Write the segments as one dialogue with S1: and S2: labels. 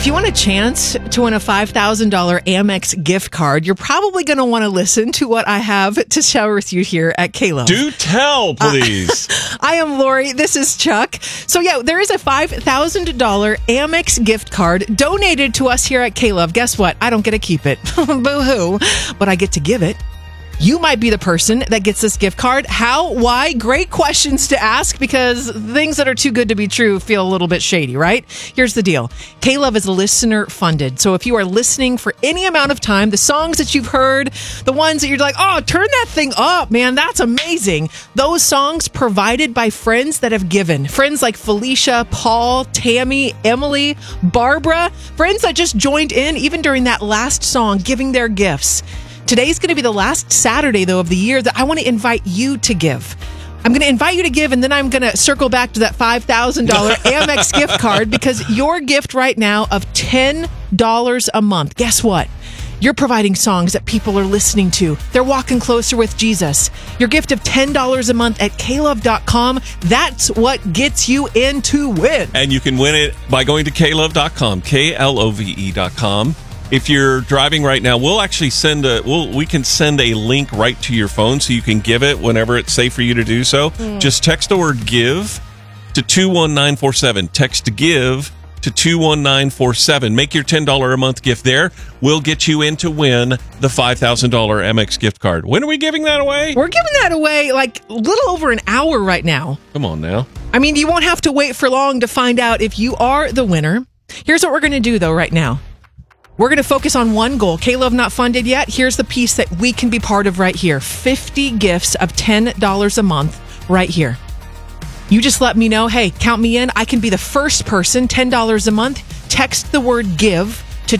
S1: If you want a chance to win a $5,000 Amex gift card, you're probably going to want to listen to what I have to share with you here at K-Love.
S2: Do tell, please.
S1: I am Lori. This is Chuck. So, yeah, there is a $5,000 Amex gift card donated to us here at K-Love. Guess what? I don't get to keep it. Boo-hoo. But I get to give it. You might be the person that gets this gift card. How? Why? Great questions to ask, because things that are too good to be true feel a little bit shady, right? Here's the deal. K-Love is listener funded. So if you are listening for any amount of time, the songs that you've heard, the ones that you're like, oh, turn that thing up, man, that's amazing. Those songs provided by friends that have given. Friends like Felicia, Paul, Tammy, Emily, Barbara. Friends that just joined in even during that last song, giving their gifts. Today's going to be the last Saturday, though, of the year that I want to invite you to give. I'm going to invite you to give, and then I'm going to circle back to that $5,000 Amex gift card, because your gift right now of $10 a month, guess what? You're providing songs that people are listening to. They're walking closer with Jesus. Your gift of $10 a month at klove.com, that's what gets you in to win.
S2: And you can win it by going to klove.com, KLOVE.com. If you're driving right now, we'll actually we can send a link right to your phone so you can give it whenever it's safe for you to do so. Just text the word give to 21947. Text give to 21947. Make your $10 a month gift there. We'll get you in to win the $5,000 Amex gift card. When are we giving that away?
S1: We're giving that away like a little over an hour right now.
S2: Come on now.
S1: I mean, you won't have to wait for long to find out if you are the winner. Here's what we're going to do, though, right now. We're going to focus on one goal. K-Love not funded yet. Here's the piece that we can be part of right here. 50 gifts of $10 a month right here. You just let me know, hey, count me in. I can be the first person, $10 a month. Text the word give to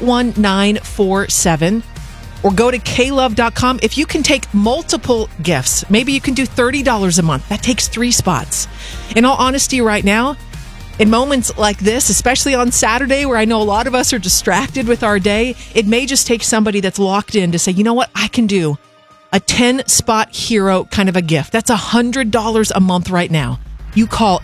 S1: 21947 or go to klove.com. If you can take multiple gifts, maybe you can do $30 a month. That takes 3 spots. In all honesty, right now, in moments like this, especially on Saturday, where I know a lot of us are distracted with our day, it may just take somebody that's locked in to say, you know what, I can do a 10-spot hero kind of a gift. That's $100 a month right now. You call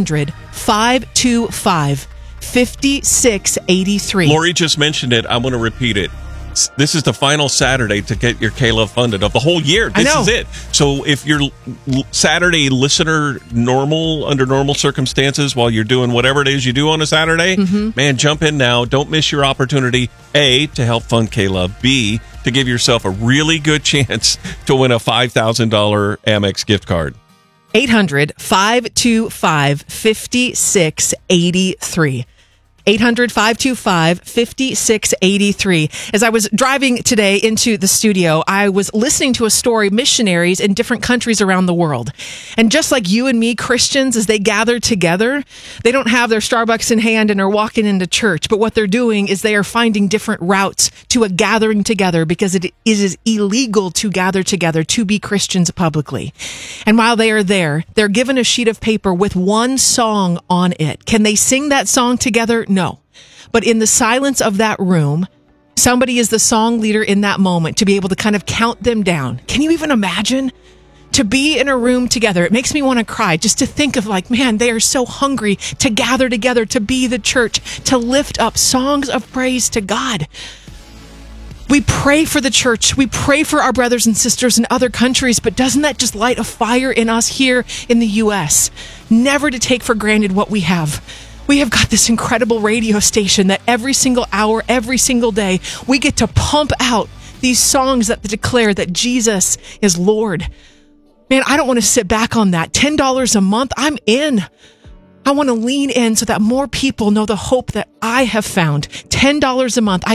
S1: 800-525-5683.
S2: Lori just mentioned it. I want to repeat it. This is the final Saturday to get your K-Love funded of the whole year. This is it. So if you're Saturday listener under normal circumstances while you're doing whatever it is you do on a Saturday, man, jump in now. Don't miss your opportunity, A, to help fund K-Love, B, to give yourself a really good chance to win a $5,000 Amex gift card.
S1: 800-525-5683. 800-525-5683. As I was driving today into the studio, I was listening to a story, missionaries in different countries around the world. And just like you and me, Christians, as they gather together, they don't have their Starbucks in hand and are walking into church. But what they're doing is they are finding different routes to a gathering together, because it is illegal to gather together to be Christians publicly. And while they are there, they're given a sheet of paper with one song on it. Can they sing that song together? No. But in the silence of that room, somebody is the song leader in that moment to be able to kind of count them down. Can you even imagine? To be in a room together, it makes me want to cry just to think of, like, man, they are so hungry to gather together, to be the church, to lift up songs of praise to God. We pray for the church. We pray for our brothers and sisters in other countries, but doesn't that just light a fire in us here in the U.S.? Never to take for granted what we have. We have got this incredible radio station that every single hour, every single day, we get to pump out these songs that declare that Jesus is Lord. Man, I don't want to sit back on that. $10 a month, I'm in. I want to lean in so that more people know the hope that I have found. $10 a month. I